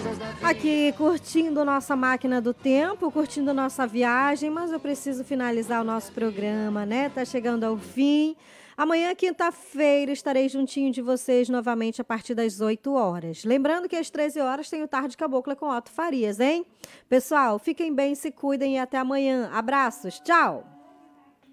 Aqui curtindo nossa máquina do tempo, curtindo nossa viagem, mas eu preciso finalizar o nosso programa, né? Tá chegando ao fim. Amanhã, quinta-feira, estarei juntinho de vocês novamente a partir das 8 horas. Lembrando que às 13 horas tem o Tarde Cabocla com Otto Farias, hein? Pessoal, fiquem bem, se cuidem e até amanhã. Abraços, tchau!